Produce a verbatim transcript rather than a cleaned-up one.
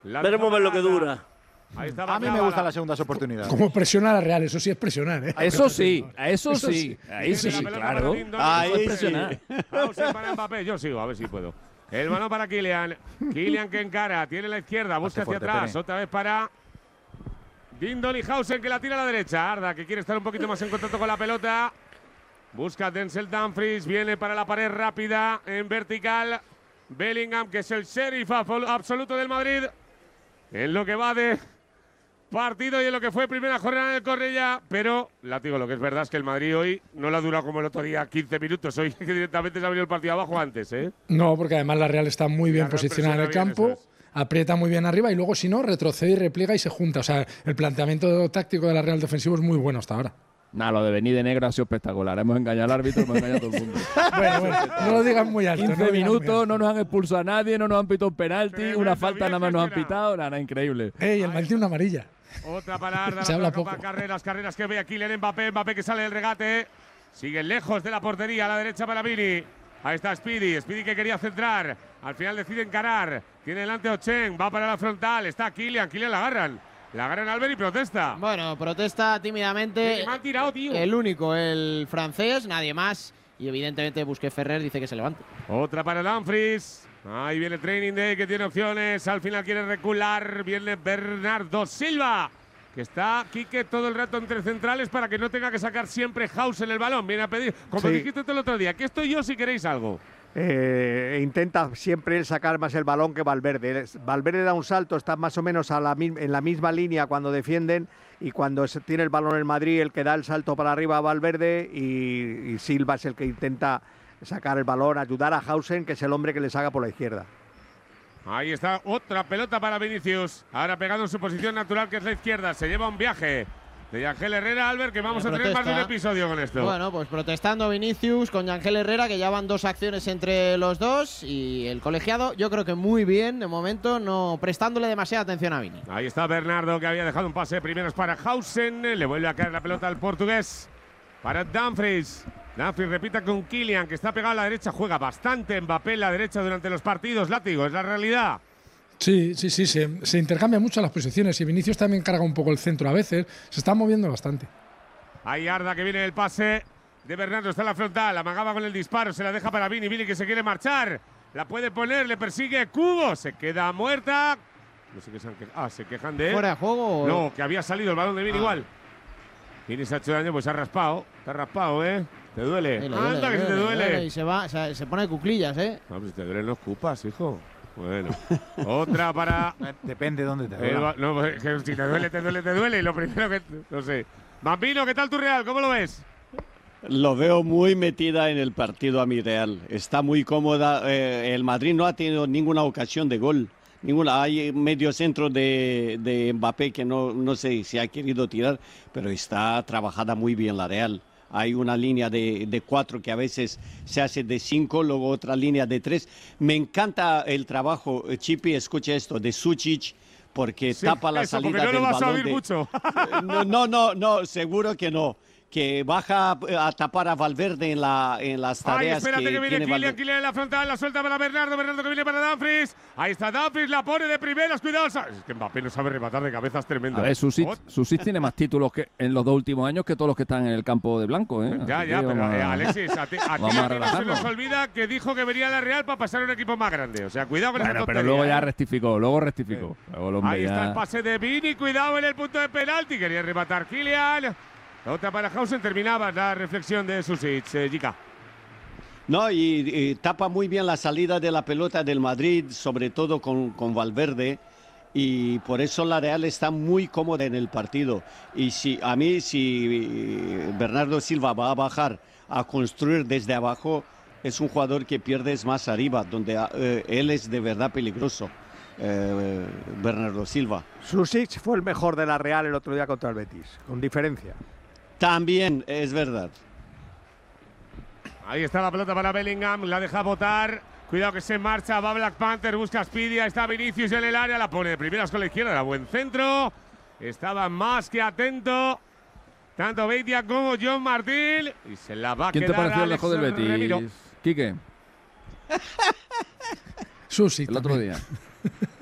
Veremos ver lo que dura. Ahí está A mí me gustan las segundas oportunidades. Como presionar a la Real, eso sí es presionar, ¿eh? Eso sí, eso, Eso sí. sí. Ahí sí, La pelota claro. para Dindon, Ahí eso es sí. presionar. Hausen para Mbappé. Yo sigo, a ver si puedo. El balón para Kylian. Kylian que encara, tiene la izquierda, busca hacia fuerte, atrás. Pene. Otra vez para Dindon y Hausen que la tira a la derecha. Arda que quiere estar un poquito más en contacto con la pelota. Busca Denzel Dumfries, viene para la pared rápida en vertical. Bellingham, que es el sheriff absoluto del Madrid. En lo que va de partido y en lo que fue primera jornada del Cornellá. Pero, Látigo, lo que es verdad es que el Madrid hoy no la ha durado como el otro día, quince minutos. Hoy directamente se ha venido el partido abajo antes, ¿eh? No, porque además la Real está muy bien La Real posicionada en el presiona bien, campo, eso aprieta muy bien arriba y luego, si no, retrocede y repliega y se junta. O sea, el planteamiento táctico de la Real defensivo es muy bueno hasta ahora. Nada, lo de venir de negro ha sido espectacular. Hemos engañado al árbitro, hemos engañado a todo el mundo. Bueno, bueno, no lo digas muy alto. no lo quince digas muy minutos, alto. no nos han expulsado a nadie, no nos han pitado un penalti, Tremendo, una falta bien nada más nos han gestionado. pitado. Nada, nada, increíble. Ey, el Madrid tiene una amarilla. Otra para Arda, Se la habla pelota para poco. carreras, carreras que ve aquí Kylian Mbappé, Mbappé que sale del regate. Sigue lejos de la portería, a la derecha para Vini. Ahí está Speedy, Speedy que quería centrar. Al final decide encarar. Tiene delante a Ochen, va para la frontal. Está Kylian, Kylian la agarran. La agarran Albert y protesta. Bueno, protesta tímidamente. Que me han tirado, tío. El único, el francés, nadie más. Y evidentemente Busquets Ferrer dice que se levante. Otra para Dumfries. Ahí viene Training Day que tiene opciones. Al final quiere recular. Viene Bernardo Silva. Que está Quique todo el rato entre centrales para que no tenga que sacar siempre Hausen el balón. Viene a pedir, como Sí. dijiste tú el otro día, que estoy yo si queréis algo. Eh, intenta siempre él sacar más el balón que Valverde. Valverde da un salto, está más o menos a la, mi- en la misma línea cuando defienden, y cuando se tiene el balón el Madrid, el que da el salto para arriba a Valverde, y, y Silva es el que intenta sacar el balón, ayudar a Hausen, que es el hombre que le saca por la izquierda. Ahí está otra pelota para Vinicius. Ahora pegado en su posición natural, que es la izquierda. Se lleva un viaje de Ángel Herrera, Albert, que vamos a tener más de un episodio con esto. Bueno, pues protestando Vinicius con Ángel Herrera, que ya van dos acciones entre los dos. Y el colegiado, yo creo que muy bien, de momento, no prestándole demasiada atención a Vini. Ahí está Bernardo, que había dejado un pase de primeros para Hausen. Le vuelve a caer la pelota al portugués. Para Dumfries. Dumfries repita con Kylian, que está pegado a la derecha. Juega bastante Mbappé en la derecha durante los partidos. Látigo, es la realidad. Sí, sí, sí, se, se intercambian mucho las posiciones y Vinicius también carga un poco el centro a veces. Se está moviendo bastante. Ahí Arda, que viene el pase de Bernardo. Está en la frontal. Amagaba con el disparo. Se la deja para Vini. Vini que se quiere marchar. La puede poner. Le persigue Cubo. Se queda muerta. No sé qué se han quejado. Ah, se quejan de él. ¿Fuera de juego? No, que había salido el balón de Vini Ah. igual. Vini se ha hecho daño, pues se ha raspado. Te ha raspado, ¿eh? ¿Te duele? Sí, le Anda, duele, que le si te duele, le duele. duele. Y se va, o sea, se pone de cuclillas, ¿eh? No, pues si te duelen los cupas, hijo. Bueno. Otra para… Depende de dónde te el duela. ba- no, pues, que si te duele, te duele, te duele. Y lo primero que… No sé. Bambino, ¿qué tal tu Real? ¿Cómo lo ves? Lo veo muy metida en el partido a mi Real. Está muy cómoda. Eh, el Madrid no ha tenido ninguna ocasión de gol. Ninguna. Hay medio centro de, de Mbappé que no, no sé si ha querido tirar, pero está trabajada muy bien la Real. Hay una línea de, de cuatro que a veces se hace de cinco, luego otra línea de tres. Me encanta el trabajo, eh, Chipi, escucha esto, de Sučić, porque Sí, tapa la eso, salida porque no del lo vas a balón oír de- mucho. No, no, no, no, seguro que no. Que baja a tapar a Valverde en, la, en las Ay, tareas espérate que, que, viene tiene Kylian, Valverde. Kylian en la frontal, la suelta para Bernardo, Bernardo que viene para Dumfries. Ahí está Dumfries, la pone de primeras, cuidado. Es que Mbappé no sabe rematar de cabezas, tremendo. A ver, Susic, Ot- Susic tiene más títulos que en los dos últimos años que todos los que están en el campo de blanco, ¿eh? Ya, Así ya, que pero vamos eh, a- Alexis, a ti, a ti vamos a aquí no se relajarnos. nos olvida que dijo que venía a la Real para pasar a un equipo más grande. O sea, cuidado con esa Bueno, pero tontería, luego ya ¿eh? rectificó, luego rectificó. Luego el hombre Ahí está ya- el pase de Vini, cuidado en el punto de penalti. Quería rematar Kylian. Otra para Hausen, terminaba la reflexión de Susic, eh, Jica. No, y, y tapa muy bien la salida de la pelota del Madrid, sobre todo con, con Valverde, y por eso la Real está muy cómoda en el partido. Y si a mí, si Bernardo Silva va a bajar a construir desde abajo, es un jugador que pierdes más arriba, donde eh, él es de verdad peligroso, eh, Bernardo Silva. Susic fue el mejor de la Real el otro día contra el Betis, con diferencia. También es verdad. Ahí está la pelota para Bellingham, la deja botar. Cuidado que se marcha, va Black Panther, busca a Speedy, ahí está Vinicius en el área, la pone de primeras con la izquierda, era buen centro. Estaba más que atento tanto Beitia como John Martín. Y se la va a ¿Quién te quedar pareció el Alex mejor del Betis, Remiro. Quique? Susi. El otro día.